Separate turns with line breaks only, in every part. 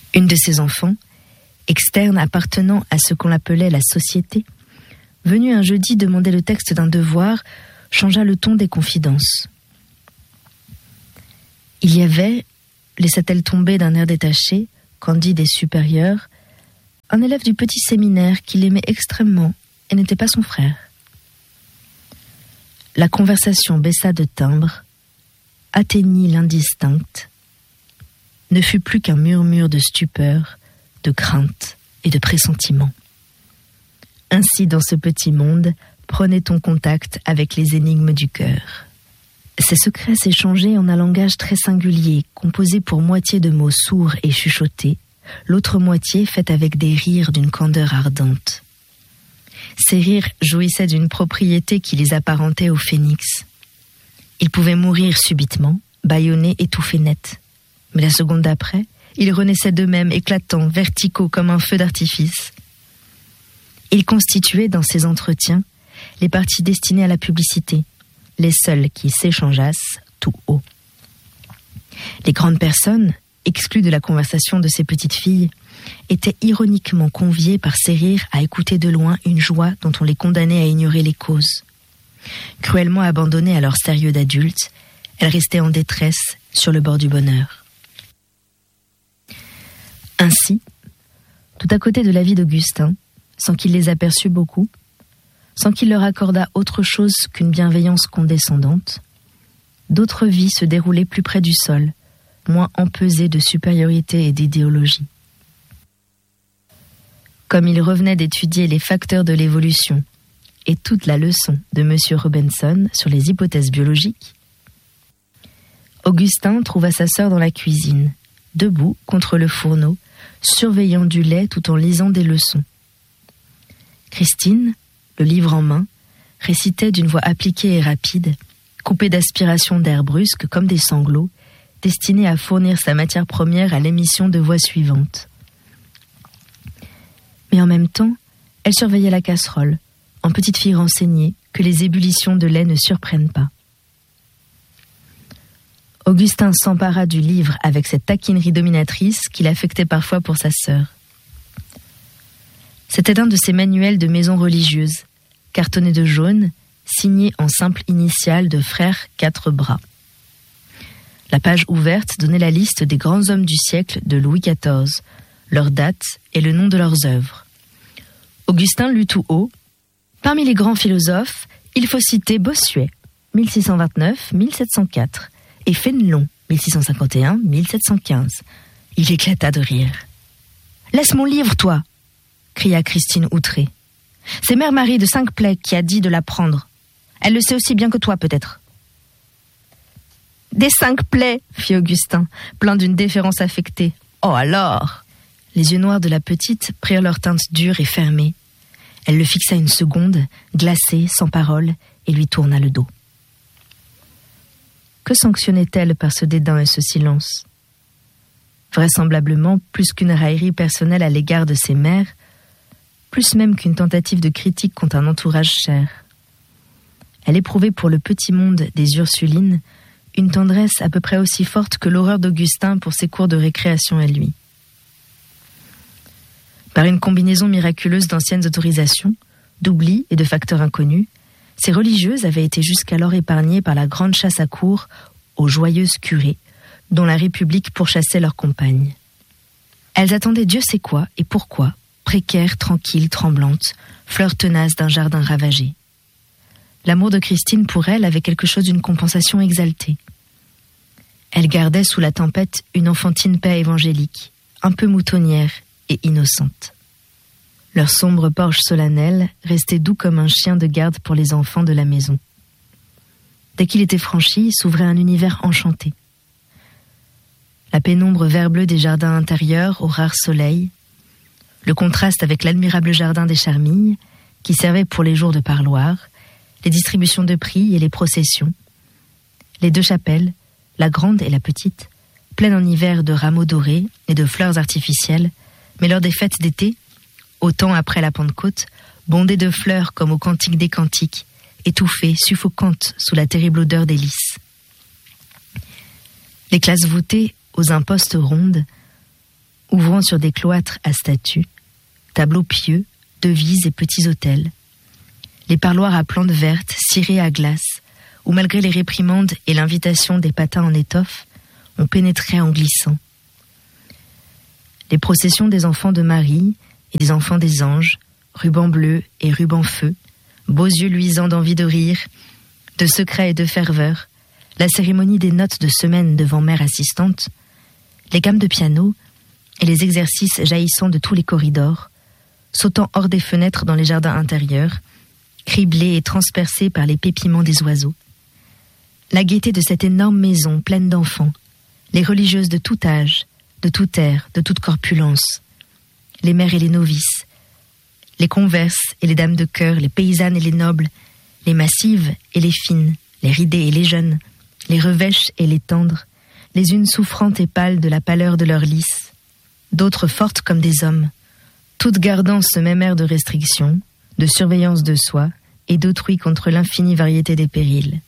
Une de ses enfants, externe appartenant à ce qu'on appelait la société, venue un jeudi demander le texte d'un devoir, changea le ton des confidences. Il y avait, laissa-t-elle tomber d'un air détaché, candide et supérieur, un élève du petit séminaire qui l'aimait extrêmement et n'était pas son frère. La conversation baissa de timbre, atteignit l'indistinct, ne fut plus qu'un murmure de stupeur, de crainte et de pressentiment. Ainsi, dans ce petit monde, prenait-on contact avec les énigmes du cœur. Ces secrets s'échangeaient en un langage très singulier, composé pour moitié de mots sourds et chuchotés, l'autre moitié faite avec des rires d'une candeur ardente. Ces rires jouissaient d'une propriété qui les apparentait au phénix. Ils pouvaient mourir subitement, bâillonnés, étouffés net. Mais la seconde d'après, ils renaissaient d'eux-mêmes, éclatants, verticaux comme un feu d'artifice. Ils constituaient, dans ces entretiens, les parties destinées à la publicité, les seuls qui s'échangeassent tout haut. Les grandes personnes, exclues de la conversation de ces petites filles, étaient ironiquement conviées par ces rires à écouter de loin une joie dont on les condamnait à ignorer les causes. Cruellement abandonnées à leur sérieux d'adultes, elles restaient en détresse sur le bord du bonheur. Ainsi, tout à côté de la vie d'Augustin, sans qu'il les aperçût beaucoup, sans qu'il leur accordât autre chose qu'une bienveillance condescendante, d'autres vies se déroulaient plus près du sol, moins empesées de supériorité et d'idéologie. Comme il revenait d'étudier les facteurs de l'évolution et toute la leçon de M. Robinson sur les hypothèses biologiques, Augustin trouva sa sœur dans la cuisine, debout contre le fourneau, surveillant du lait tout en lisant des leçons. Christine, le livre en main, récitait d'une voix appliquée et rapide, coupée d'aspirations d'air brusques comme des sanglots, destinée à fournir sa matière première à l'émission de voix suivante. Mais en même temps, elle surveillait la casserole, en petite fille renseignée, que les ébullitions de lait ne surprennent pas. Augustin s'empara du livre avec cette taquinerie dominatrice qu'il affectait parfois pour sa sœur. C'était un de ces manuels de maison religieuse, cartonné de jaune, signé en simple initiale de frères 4 bras. La page ouverte donnait la liste des grands hommes du siècle de Louis XIV, leur date et le nom de leurs œuvres. Augustin lut tout haut. Parmi les grands philosophes, il faut citer Bossuet, 1629-1704, et Fénelon, 1651-1715. Il éclata de rire. « Laisse mon livre, toi !» cria Christine outrée. « C'est Mère Marie de Cinq-Plaies qui a dit de la prendre. Elle le sait aussi bien que toi, peut-être. » « Des Cinq-Plaies !» fit Augustin, plein d'une déférence affectée. « Oh alors !» Les yeux noirs de la petite prirent leur teinte dure et fermée. Elle le fixa une seconde, glacée, sans parole, et lui tourna le dos. Que sanctionnait-elle par ce dédain et ce silence ? Vraisemblablement, plus qu'une raillerie personnelle à l'égard de ses mères, plus même qu'une tentative de critique contre un entourage cher. Elle éprouvait pour le petit monde des Ursulines une tendresse à peu près aussi forte que l'horreur d'Augustin pour ses cours de récréation à lui. Par une combinaison miraculeuse d'anciennes autorisations, d'oubli et de facteurs inconnus, ces religieuses avaient été jusqu'alors épargnées par la grande chasse à courre aux joyeuses curées, dont la République pourchassait leurs compagnes. Elles attendaient Dieu sait quoi et pourquoi, précaires, tranquilles, tremblantes, fleurs tenaces d'un jardin ravagé. L'amour de Christine pour elle avait quelque chose d'une compensation exaltée. Elle gardait sous la tempête une enfantine paix évangélique, un peu moutonnière et innocente. Leur sombre porche solennel restait doux comme un chien de garde pour les enfants de la maison. Dès qu'il était franchi, s'ouvrait un univers enchanté. La pénombre vert-bleu des jardins intérieurs au rare soleil, le contraste avec l'admirable jardin des Charmilles, qui servait pour les jours de parloir, les distributions de prix et les processions, les 2 chapelles, la grande et la petite, pleines en hiver de rameaux dorés et de fleurs artificielles, mais lors des fêtes d'été, au temps après la Pentecôte, bondées de fleurs comme au Cantique des Cantiques, étouffées, suffocantes sous la terrible odeur des lys. Les classes voûtées aux impostes rondes, ouvrant sur des cloîtres à statues, tableaux pieux, devises et petits autels. Les parloirs à plantes vertes, cirés à glace, où malgré les réprimandes et l'invitation des patins en étoffe, on pénétrait en glissant. Les processions des enfants de Marie et des enfants des anges, rubans bleus et rubans feu, beaux yeux luisants d'envie de rire, de secret et de ferveur, la cérémonie des notes de semaine devant mère assistante, les gammes de piano et les exercices jaillissant de tous les corridors, sautant hors des fenêtres dans les jardins intérieurs, criblés et transpercés par les pépiments des oiseaux. La gaieté de cette énorme maison pleine d'enfants, les religieuses de tout âge, de tout air, de toute corpulence, les mères et les novices, les converses et les dames de cœur, les paysannes et les nobles, les massives et les fines, les ridées et les jeunes, les revêches et les tendres, les unes souffrantes et pâles de la pâleur de leur lys, d'autres fortes comme des hommes, toutes gardant ce même air de restriction, de surveillance de soi et d'autrui contre l'infinie variété des périls.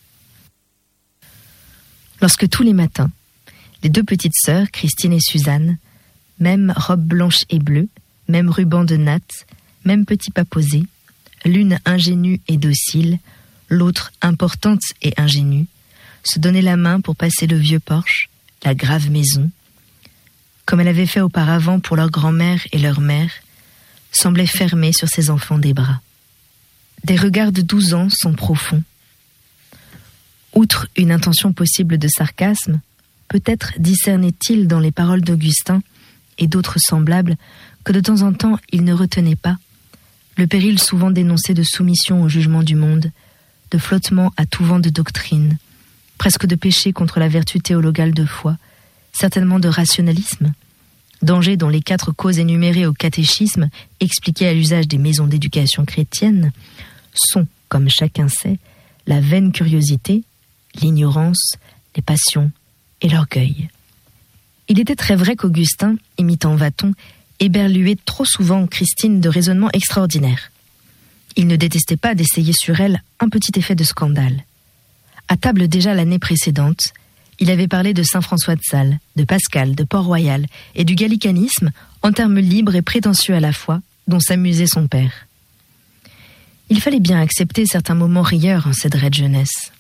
Lorsque tous les matins, les deux petites sœurs, Christine et Suzanne, même robe blanche et bleue, même ruban de natte, même petit pas posé, l'une ingénue et docile, l'autre importante et ingénue, se donnaient la main pour passer le vieux porche, la grave maison, comme elle avait fait auparavant pour leur grand-mère et leur mère, semblait fermer sur ses enfants des bras. Des regards de 12 ans sont profonds. Outre une intention possible de sarcasme, peut-être discernait-il dans les paroles d'Augustin et d'autres semblables que de temps en temps il ne retenait pas, le péril souvent dénoncé de soumission au jugement du monde, de flottement à tout vent de doctrine, presque de péché contre la vertu théologale de foi, certainement de rationalisme, danger dont les 4 causes énumérées au catéchisme, expliquées à l'usage des maisons d'éducation chrétiennes, sont, comme chacun sait, la vaine curiosité, l'ignorance, les passions et l'orgueil. Il était très vrai qu'Augustin, imitant Vathon, éberluait trop souvent Christine de raisonnements extraordinaires. Il ne détestait pas d'essayer sur elle un petit effet de scandale. À table déjà l'année précédente, il avait parlé de saint François de Sales, de Pascal, de Port-Royal et du gallicanisme en termes libres et prétentieux à la fois, dont s'amusait son père. Il fallait bien accepter certains moments rieurs en cette raide jeunesse.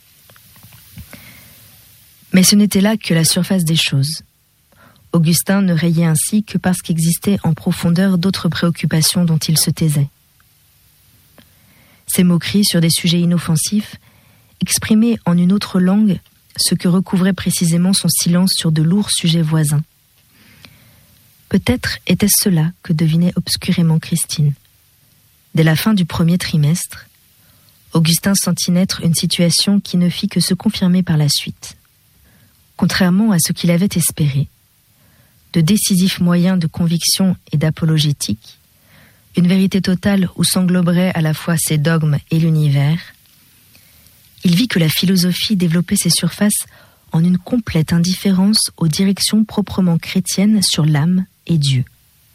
Mais ce n'était là que la surface des choses. Augustin ne rayait ainsi que parce qu'existaient en profondeur d'autres préoccupations dont il se taisait. Ses moqueries sur des sujets inoffensifs exprimaient en une autre langue ce que recouvrait précisément son silence sur de lourds sujets voisins. Peut-être était-ce cela que devinait obscurément Christine. Dès la fin du premier trimestre, Augustin sentit naître une situation qui ne fit que se confirmer par la suite. Contrairement à ce qu'il avait espéré, de décisifs moyens de conviction et d'apologétique, une vérité totale où s'engloberaient à la fois ses dogmes et l'univers, il vit que la philosophie développait ses surfaces en une complète indifférence aux directions proprement chrétiennes sur l'âme et Dieu.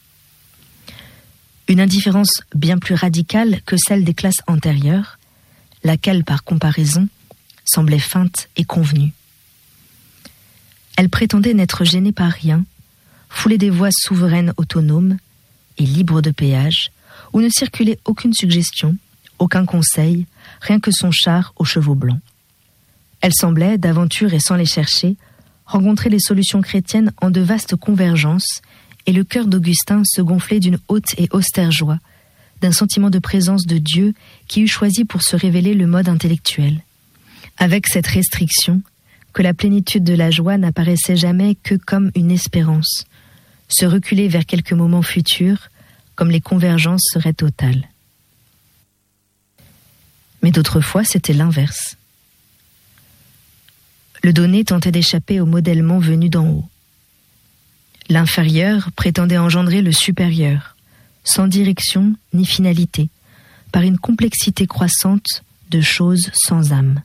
Une indifférence bien plus radicale que celle des classes antérieures, laquelle, par comparaison, semblait feinte et convenue. Elle prétendait n'être gênée par rien, foulée des voies souveraines autonomes et libres de péage, où ne circulait aucune suggestion, aucun conseil, rien que son char aux chevaux blancs. Elle semblait, d'aventure et sans les chercher, rencontrer les solutions chrétiennes en de vastes convergences, et le cœur d'Augustin se gonflait d'une haute et austère joie, d'un sentiment de présence de Dieu qui eût choisi pour se révéler le mode intellectuel. Avec cette restriction, que la plénitude de la joie n'apparaissait jamais que comme une espérance, se reculer vers quelques moments futurs, comme les convergences seraient totales. Mais d'autres fois, c'était l'inverse. Le donné tentait d'échapper au modèlement venu d'en haut. L'inférieur prétendait engendrer le supérieur, sans direction ni finalité, par une complexité croissante de choses sans âme.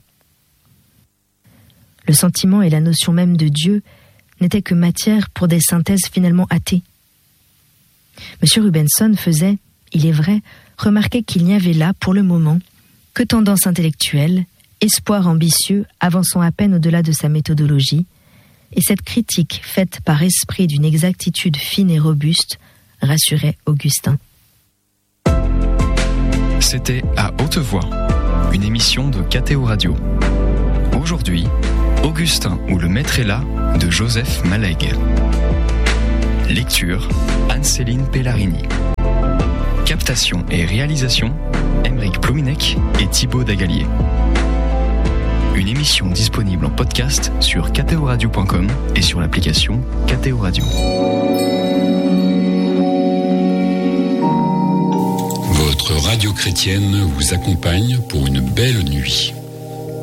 Le sentiment et la notion même de Dieu n'étaient que matière pour des synthèses finalement athées. M. Rubenson faisait, il est vrai, remarquer qu'il n'y avait là, pour le moment, que tendance intellectuelle, espoir ambitieux avançant à peine au-delà de sa méthodologie, et cette critique, faite par esprit d'une exactitude fine et robuste, rassurait Augustin.
C'était À Haute Voix, une émission de KTO Radio. Aujourd'hui, Augustin ou le maître est là de Joseph Malègue. Lecture, Anne-Céline Pellarini. Captation et réalisation, Aymeric Plouminec et Thibaut Dagalier. Une émission disponible en podcast sur ktoradio.com et sur l'application KTO Radio.
Votre radio chrétienne vous accompagne pour une belle nuit.